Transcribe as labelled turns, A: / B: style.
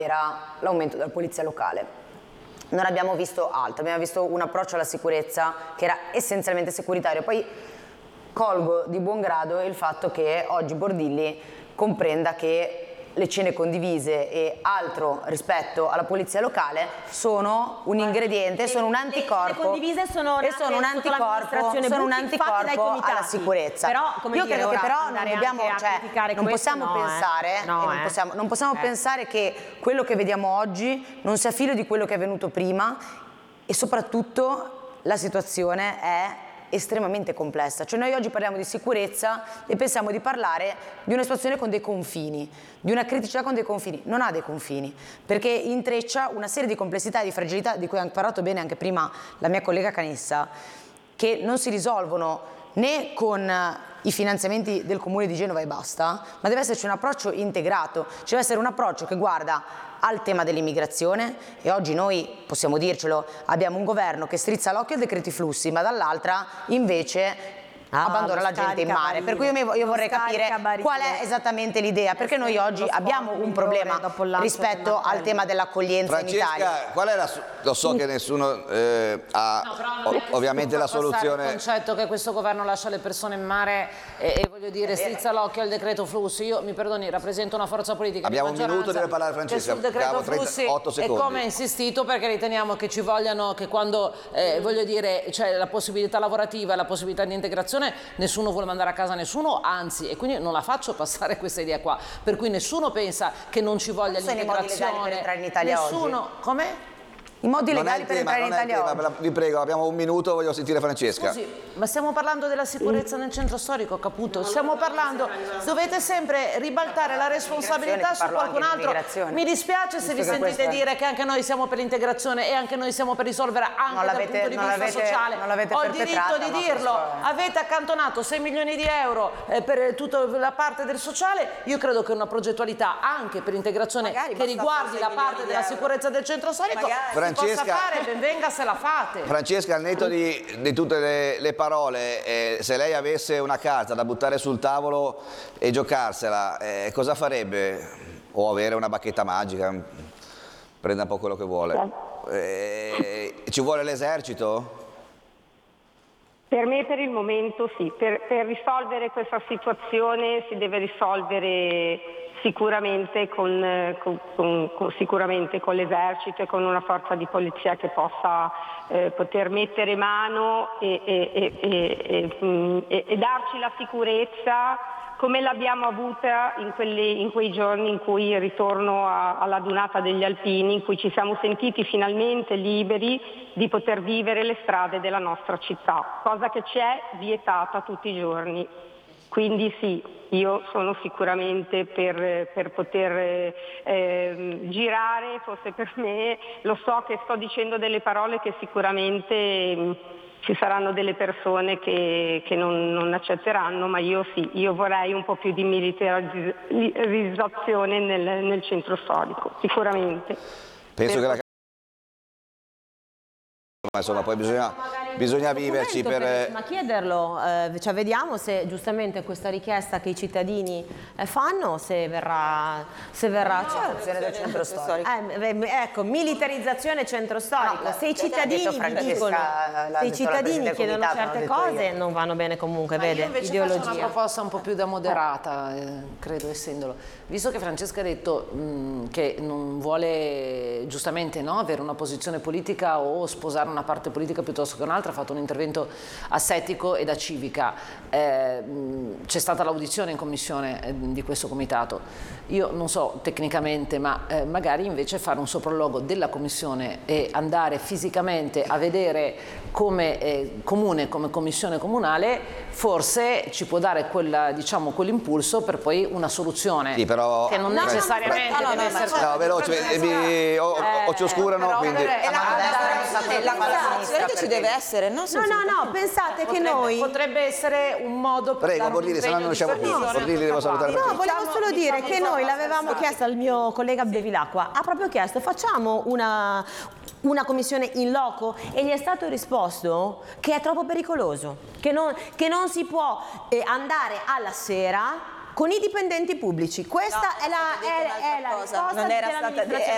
A: era l'aumento della polizia locale. Non abbiamo visto altro, abbiamo visto un approccio alla sicurezza che era essenzialmente securitario. Poi colgo di buon grado il fatto che oggi Bordilli comprenda che le cene condivise e altro rispetto alla polizia locale sono un ingrediente, sono un anticorpo e sono un anticorpo alla sicurezza.
B: Però,
A: io credo che però non dobbiamo, non possiamo pensare, non possiamo pensare che quello che vediamo oggi non sia figlio di quello che è avvenuto prima, e soprattutto la situazione è estremamente complessa. Cioè noi oggi parliamo di sicurezza e pensiamo di parlare di una situazione con dei confini, di una criticità con dei confini. Non ha dei confini, perché intreccia una serie di complessità e di fragilità di cui ha parlato bene anche prima la mia collega Canessa, che non si risolvono né con i finanziamenti del Comune di Genova e basta, ma deve esserci un approccio integrato, cioè deve essere un approccio che guarda al tema dell'immigrazione, e oggi noi, possiamo dircelo, abbiamo un governo che strizza l'occhio ai decreti flussi, ma dall'altra invece abbandona la gente in mare. Per cui io vorrei capire qual è esattamente l'idea, perché noi oggi abbiamo un problema rispetto al tema dell'accoglienza in Italia.
C: Qual è lo so che nessuno ha ovviamente la soluzione.
D: Il concetto che questo governo lascia le persone in mare e voglio dire strizza l'occhio al decreto flussi. Io, mi perdoni, rappresento una forza politica.
C: Abbiamo un minuto, deve parlare Francesca.
D: Sul decreto flussi
C: 8 secondi.
D: E come insistito, perché riteniamo che ci vogliano, che quando voglio dire c'è la possibilità lavorativa, la possibilità di integrazione, nessuno vuole mandare a casa nessuno, anzi, e quindi non la faccio passare questa idea qua, per cui nessuno pensa che non ci voglia l'integrazione.
A: I modi legali per entrare in Italia oggi?
D: Come?
A: I modi legali per entrare in Italia oggi.
C: Vi prego, abbiamo un minuto, voglio sentire Francesca.
D: Scusi, ma stiamo parlando della sicurezza nel centro storico, Caputo? Stiamo parlando, dovete sempre ribaltare la responsabilità su qualcun altro. Mi dispiace se vi sentite dire che anche noi siamo per l'integrazione e anche noi siamo per risolvere anche dal punto di vista sociale. Ho il diritto di dirlo. Avete accantonato 6 milioni di euro per tutta la parte del sociale. Io credo che una progettualità anche per l'integrazione che riguardi la parte della sicurezza del centro storico possa fare, ben venga se la fate.
C: Francesca, al netto di tutte le parole, se lei avesse una carta da buttare sul tavolo e giocarsela, cosa farebbe? O avere una bacchetta magica, prenda un po' quello che vuole. Ci vuole l'esercito?
E: Per me per il momento sì, per risolvere questa situazione si deve risolvere sicuramente con l'esercito e con una forza di polizia che possa poter mettere mano e darci la sicurezza come l'abbiamo avuta in quei giorni in cui il ritorno alla dunata degli Alpini, in cui ci siamo sentiti finalmente liberi di poter vivere le strade della nostra città, cosa che ci è vietata tutti i giorni. Quindi sì, io sono sicuramente per poter girare, forse per me, lo so che sto dicendo delle parole che sicuramente ci saranno delle persone che non accetteranno, ma io sì, io vorrei un po' più di militarizzazione nel centro storico, sicuramente.
C: Penso che insomma, poi bisogna viverci
B: Ma chiederlo, cioè vediamo se giustamente questa richiesta che i cittadini fanno, se verrà
A: del centro storico.
B: Ecco, militarizzazione centro storico. Se i cittadini dicono, se i cittadini chiedono certe cose, non vanno bene comunque, vede, ideologia.
D: Faccio una proposta un po' più da moderata, credo, essendolo. Visto che Francesca ha detto che non vuole giustamente avere una posizione politica o sposare una parte politica piuttosto che un'altra, ha fatto un intervento assettico e da civica. C'è stata l'audizione in commissione di questo comitato. Io non so tecnicamente, ma magari invece fare un sopralluogo della commissione e andare fisicamente a vedere come comune, come commissione comunale, forse ci può dare quell'impulso per poi una soluzione.
C: Sì, però
D: che non necessariamente deve essere...
C: No, veloce, o ci oscurano, quindi...
F: La ci deve essere, no?
B: No, pensate che noi...
D: Potrebbe essere un modo per...
C: Prego, Bordilli, se no non riusciamo più. Bordilli, devo salutare.
B: No, volevo solo dire che noi l'avevamo chiesto al mio collega Bevilacqua, ha proprio chiesto, facciamo una commissione in loco, e gli è stato risposto che è troppo pericoloso, che non si può andare alla sera con i dipendenti pubblici. Questa è la risposta dell'amministrazione.